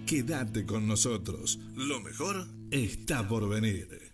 Quédate con nosotros. Lo mejor está por venir.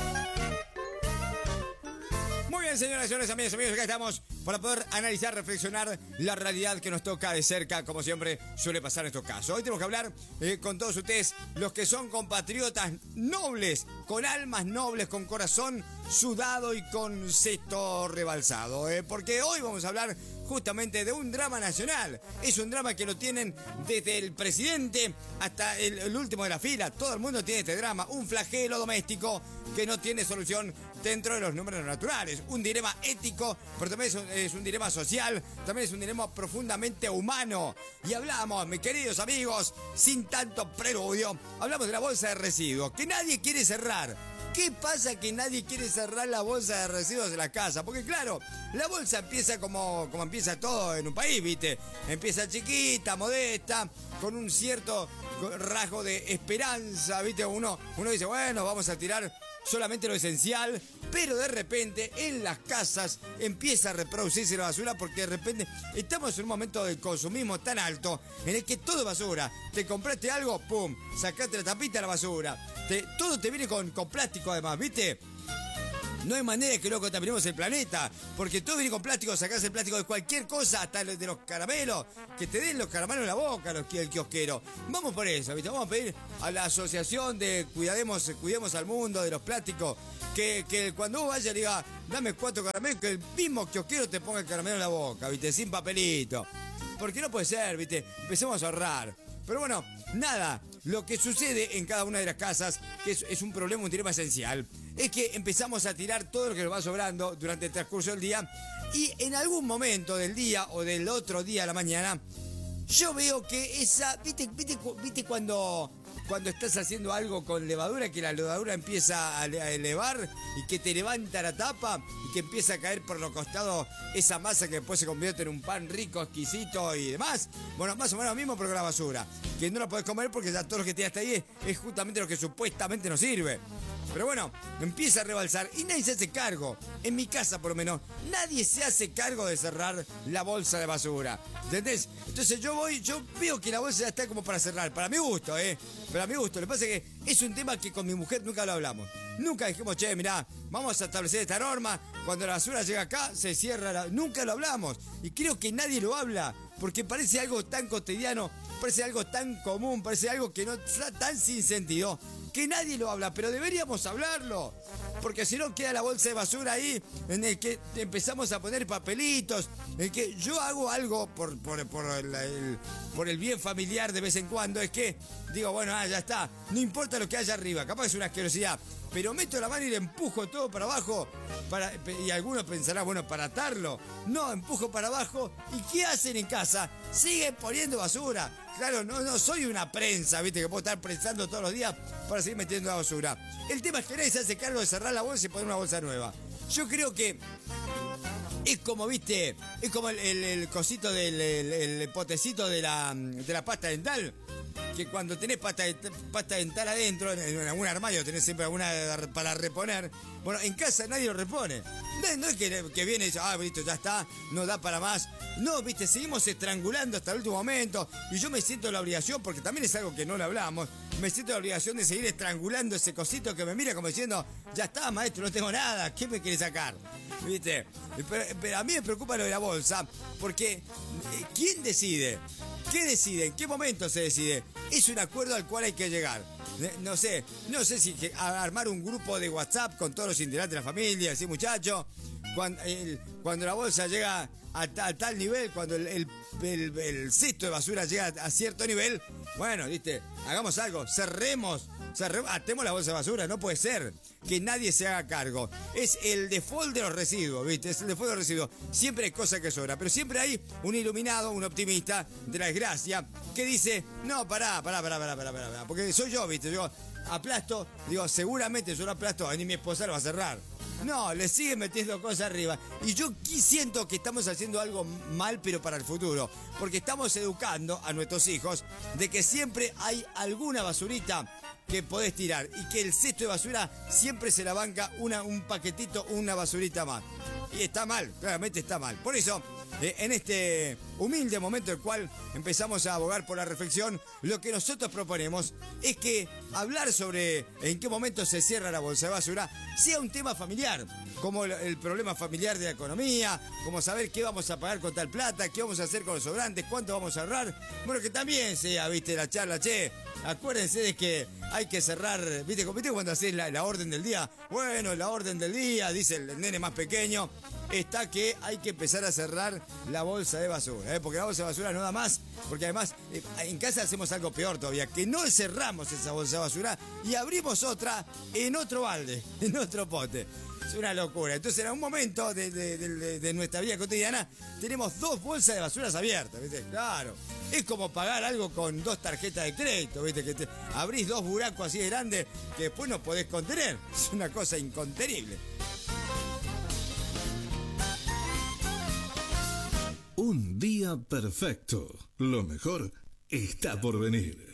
Muy bien, señoras y señores, amigas y amigos, acá estamos para poder analizar, reflexionar la realidad que nos toca de cerca, como siempre suele pasar en estos casos. Hoy tenemos que hablar con todos ustedes, los que son compatriotas nobles, con almas nobles, con corazón sudado y con cesto rebalsado. Porque hoy vamos a hablar justamente de un drama nacional. Es un drama que lo tienen desde el presidente hasta el último de la fila. Todo el mundo tiene este drama, un flagelo doméstico que no tiene solución dentro de los números naturales. Un dilema ético, pero también es un dilema social, también es un dilema profundamente humano. Y hablamos, mis queridos amigos, sin tanto preludio, hablamos de la bolsa de residuos, que nadie quiere cerrar. ¿Qué pasa que nadie quiere cerrar la bolsa de residuos de la casa? Porque claro, la bolsa empieza como empieza todo en un país, ¿viste? Empieza chiquita, modesta, con un cierto rasgo de esperanza, ¿viste? Uno dice, bueno, vamos a tirar solamente lo esencial, pero de repente en las casas empieza a reproducirse la basura porque de repente estamos en un momento de consumismo tan alto en el que todo es basura. Te compraste algo, pum, sacaste la tapita a la basura. Todo te viene con plástico además, ¿viste? No hay manera que no contaminemos el planeta, porque todo viene con plástico, sacás el plástico de cualquier cosa, hasta de los caramelos, que te den los caramelos en la boca, el kiosquero. Vamos por eso, ¿viste? Vamos a pedir a la asociación de Cuidemos al Mundo de los plásticos, que cuando vos vayas diga, dame 4 caramelos, que el mismo kiosquero te ponga el caramelo en la boca, ¿viste? Sin papelito. Porque no puede ser, ¿viste? Empecemos a ahorrar. Pero bueno, nada, lo que sucede en cada una de las casas, que es un problema, un dilema esencial, es que empezamos a tirar todo lo que nos va sobrando durante el transcurso del día y en algún momento del día o del otro día a la mañana, yo veo que esa, ¿viste cuando estás haciendo algo con levadura, que la levadura empieza a elevar y que te levanta la tapa y que empieza a caer por los costados esa masa que después se convierte en un pan rico, exquisito y demás? Bueno, más o menos lo mismo pero con la basura, que no la podés comer porque ya todo lo que tiraste ahí es justamente lo que supuestamente nos sirve. Pero bueno, empieza a rebalsar y nadie se hace cargo. En mi casa, por lo menos, nadie se hace cargo de cerrar la bolsa de basura. ¿Entendés? Entonces yo veo que la bolsa ya está como para cerrar. Para mi gusto, Para mi gusto. Lo que pasa es que es un tema que con mi mujer nunca lo hablamos. Nunca dijimos, che, mirá, vamos a establecer esta norma. Cuando la basura llega acá, se cierra. Nunca lo hablamos. Y creo que nadie lo habla. Porque parece algo tan cotidiano, parece algo tan común, parece algo que no está tan sin sentido, que nadie lo habla, pero deberíamos hablarlo, porque si no queda la bolsa de basura ahí, en el que empezamos a poner papelitos, en el que yo hago algo por el bien familiar de vez en cuando, es que digo, bueno, ya está, no importa lo que haya arriba, capaz es una asquerosidad, pero meto la mano y le empujo todo para abajo, y algunos pensarán, bueno, para atarlo. No, empujo para abajo. ¿Y qué hacen en casa? Siguen poniendo basura. Claro, no soy una prensa, ¿viste? Que puedo estar prensando todos los días para seguir metiendo la basura. El tema es que nadie se hace cargo de cerrar la bolsa y poner una bolsa nueva. Yo creo que es como, ¿viste? Es como el cosito el potecito de la pasta dental. Que cuando tenés pasta dental adentro, en algún armario tenés siempre alguna para reponer. Bueno, en casa nadie lo repone. No es que viene y dice, listo, ya está, no da para más. No, viste, seguimos estrangulando hasta el último momento. Y yo me siento la obligación, porque también es algo que no le hablamos, me siento la obligación de seguir estrangulando ese cosito que me mira como diciendo, ya está, maestro, no tengo nada, ¿qué me quiere sacar? ¿Viste? Pero a mí me preocupa lo de la bolsa, porque ¿quién decide? ¿Qué decide? ¿En qué momento se decide? Es un acuerdo al cual hay que llegar. No sé si armar un grupo de WhatsApp con todos los integrantes de la familia, ¿sí, muchachos? Cuando la bolsa llega a tal nivel, cuando el cesto de basura llega a cierto nivel, bueno, ¿viste? Hagamos algo, cerremos, atemos la bolsa de basura, no puede ser que nadie se haga cargo. Es el default de los residuos, ¿viste? Es el default de los residuos. Siempre hay cosas que sobran, pero siempre hay un iluminado, un optimista de la desgracia que dice, no, pará, porque soy yo, ¿viste? Yo aplasto, digo, seguramente yo lo aplasto, ni mi esposa lo va a cerrar. No, le siguen metiendo cosas arriba. Y yo siento que estamos haciendo algo mal, pero para el futuro. Porque estamos educando a nuestros hijos de que siempre hay alguna basurita que podés tirar. Y que el cesto de basura siempre se la banca un paquetito, una basurita más. Y está mal, claramente está mal. Por eso, en este humilde momento en el cual empezamos a abogar por la reflexión, lo que nosotros proponemos es que hablar sobre en qué momento se cierra la bolsa de basura sea un tema familiar, como el problema familiar de la economía, como saber qué vamos a pagar con tal plata, qué vamos a hacer con los sobrantes, cuánto vamos a ahorrar. Bueno, que también sea, viste, la charla, che, acuérdense de que hay que cerrar, viste cuando haces la orden del día. Bueno, la orden del día, dice el nene más pequeño, está que hay que empezar a cerrar la bolsa de basura, porque la bolsa de basura no da más, porque además en casa hacemos algo peor todavía, que no cerramos esa bolsa de basura y abrimos otra en otro balde, en otro pote. Es una locura. Entonces, en un momento de nuestra vida cotidiana, tenemos 2 bolsas de basuras abiertas, ¿viste? Claro. Es como pagar algo con 2 tarjetas de crédito, ¿viste? Que abrís 2 buracos así de grandes que después no podés contener. Es una cosa incontenible. Un día perfecto. Lo mejor está por venir.